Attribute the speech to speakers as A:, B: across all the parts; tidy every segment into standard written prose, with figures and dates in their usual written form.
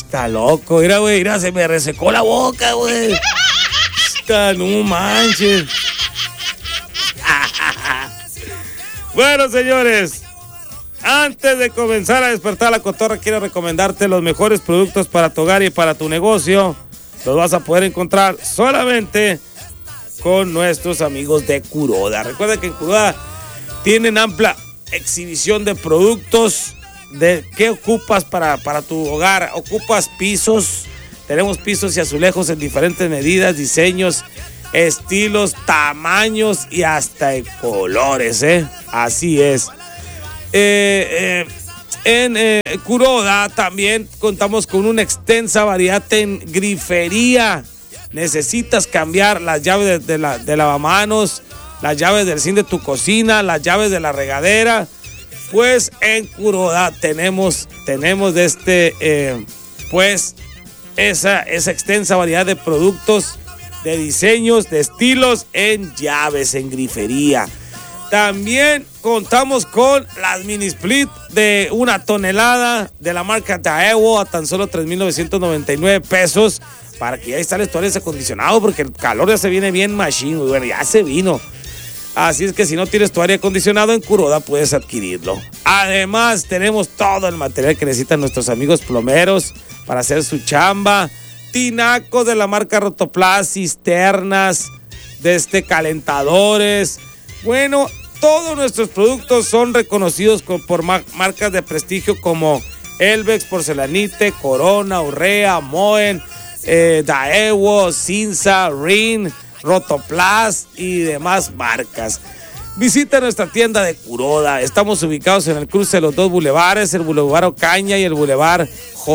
A: Está loco, mira, güey, mira, se me resecó la boca, güey. No manches. Bueno, señores, antes de comenzar a despertar la cotorra, quiero recomendarte los mejores productos para tu hogar y para tu negocio. Los vas a poder encontrar solamente con nuestros amigos de Kuroda. Recuerda que en Kuroda tienen amplia exhibición de productos. ¿De qué ocupas para tu hogar? Ocupas pisos. Tenemos pisos y azulejos en diferentes medidas, diseños, estilos, tamaños y hasta de colores, Así es. En Kuroda también contamos con una extensa variedad en grifería. Necesitas cambiar las llaves de lavamanos, las llaves del zinc de tu cocina, las llaves de la regadera. Pues en Kuroda tenemos esa extensa variedad de productos, de diseños, de estilos en llaves, en grifería. También contamos con las mini split de 1 tonelada de la marca Daewoo a tan solo 3,999 pesos para que ya instales tu aire acondicionado, porque el calor ya se viene bien machine, bueno, ya se vino. Así es que si no tienes tu aire acondicionado en Kuroda puedes adquirirlo. Además tenemos todo el material que necesitan nuestros amigos plomeros para hacer su chamba. Tinacos de la marca Rotoplas, cisternas, calentadores. Bueno, todos nuestros productos son reconocidos por marcas de prestigio como Elvex, Porcelanite, Corona, Urrea, Moen, Daewoo, Cinza, Rin, Rotoplas y demás marcas. Visita nuestra tienda de Kuroda. Estamos ubicados en el cruce de los dos bulevares, el Boulevard Ocaña y el Boulevard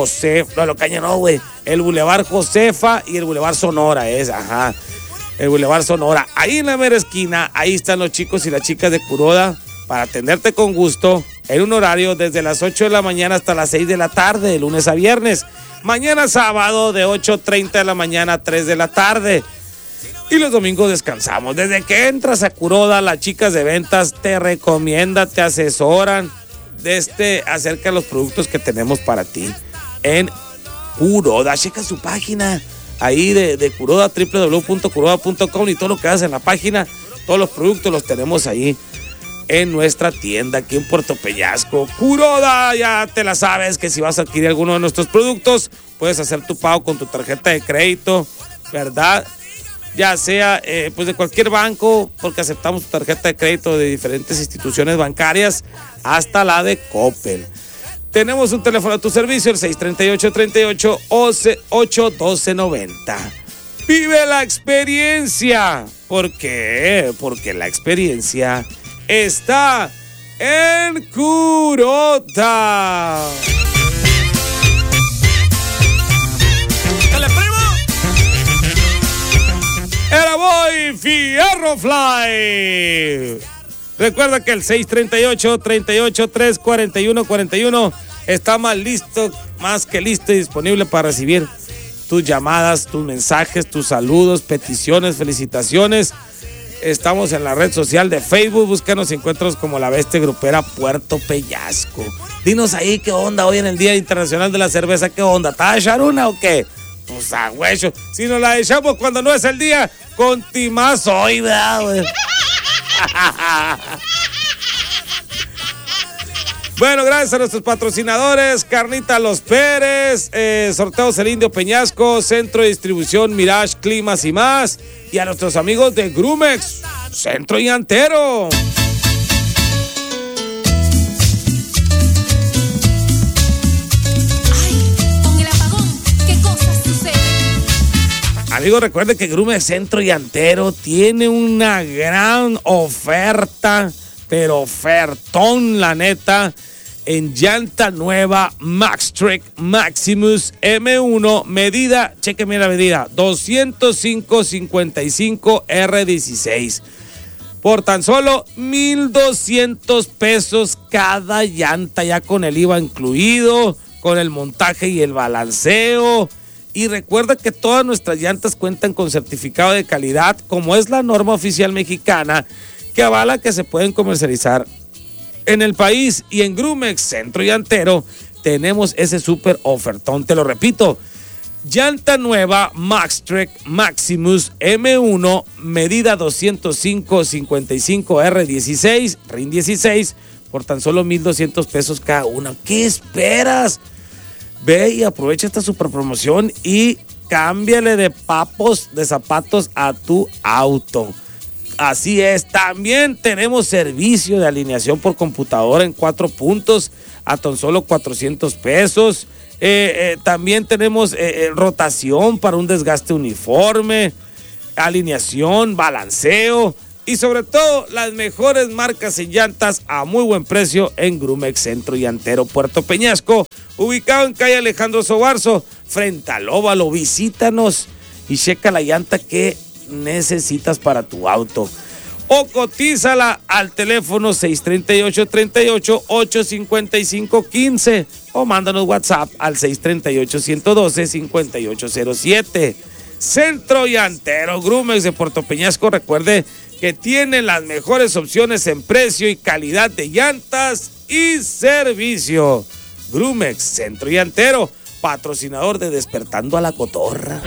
A: el Boulevard Josefa y el Boulevard Sonora el Boulevard Sonora. Ahí en la mera esquina, ahí están los chicos y las chicas de Kuroda para atenderte con gusto en un horario desde las 8 de la mañana hasta las 6 de la tarde, de lunes a viernes. Mañana sábado de 8:30 de la mañana a 3 de la tarde. Y los domingos descansamos. Desde que entras a Kuroda, las chicas de ventas te recomiendan, te asesoran acerca de los productos que tenemos para ti en Kuroda. Checa su página ahí de Kuroda, www.kuroda.com, y todo lo que haces en la página, todos los productos los tenemos ahí en nuestra tienda aquí en Puerto Peñasco. Kuroda, ya te la sabes que si vas a adquirir alguno de nuestros productos, puedes hacer tu pago con tu tarjeta de crédito, ¿verdad? Ya sea pues de cualquier banco, porque aceptamos tu tarjeta de crédito de diferentes instituciones bancarias, hasta la de Coppel. Tenemos un teléfono a tu servicio, el 638-38-81290. Vive la experiencia. ¿Por qué? Porque la experiencia está en Kuroda. Era Boy Fierro Fly. Recuerda que el 638-38-341-41 está más que listo y disponible para recibir tus llamadas, tus mensajes, tus saludos, peticiones, felicitaciones. Estamos en la red social de Facebook. Búscanos y encuéntranos como La Bestia Grupera Puerto Peñasco. Dinos ahí qué onda hoy en el Día Internacional de la Cerveza. ¿Qué onda? ¿Te vas a echar una o qué? Pues a hueso. Si nos la echamos cuando no es el día, con timás hoy, ¿verdad, güey? Bueno, gracias a nuestros patrocinadores: Carnita Los Pérez, Sorteos El Indio Peñasco, Centro de Distribución Mirage Climas y más, y a nuestros amigos de Grumex, Centro Llantero. Amigos, recuerden que Grumex Centro Llantero tiene una gran oferta, pero ofertón, la neta, en llanta nueva Maxtrek Maximus M1, medida, chéquenme la medida, 205/55 R16. Por tan solo 1,200 pesos cada llanta, ya con el IVA incluido, con el montaje y el balanceo. Y recuerda que todas nuestras llantas cuentan con certificado de calidad, como es la norma oficial mexicana, que avala que se pueden comercializar en el país. Y en Grumex Centro Llantero tenemos ese súper ofertón. Te lo repito, llanta nueva Maxtrek Maximus M1, medida 205/55 RIN 16, por tan solo 1,200 pesos cada una. ¿Qué esperas? Ve y aprovecha esta super promoción y cámbiale de papos de zapatos a tu auto. Así es, también tenemos servicio de alineación por computadora en 4 puntos a tan solo 400 pesos. También tenemos rotación para un desgaste uniforme, alineación, balanceo y sobre todo las mejores marcas y llantas a muy buen precio en Grumex Centro Llantero Puerto Peñasco, ubicado en calle Alejandro Sobarzo, frente al Óvalo. Visítanos y checa la llanta que necesitas para tu auto. O cotízala al teléfono 638-855-15 o mándanos WhatsApp al 638-112-5807. Centro Llantero Grumex de Puerto Peñasco, recuerde que tiene las mejores opciones en precio y calidad de llantas y servicio. Grumex Centro Llantero, patrocinador de Despertando a la Cotorra.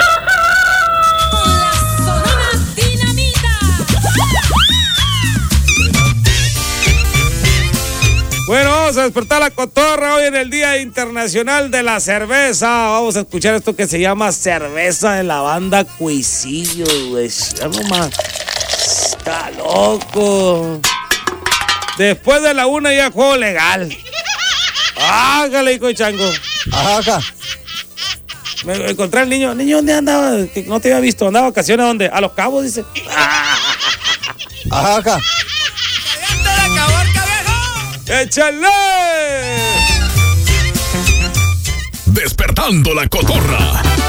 A: Bueno, vamos a despertar la cotorra hoy en el Día Internacional de la Cerveza. Vamos a escuchar esto que se llama Cerveza de la banda Cuisillo, güey. Ya nomás. Está loco. Después de la 1 ya juego legal. Hágale, hijo de chango.
B: Ajá.
A: Me encontré al niño. Niño, ¿dónde andaba? Que no te había visto. ¿Andaba de vacaciones a dónde? A Los Cabos, dice.
B: Ajá.
A: ¡Échale!
C: Despertando la Cotorra.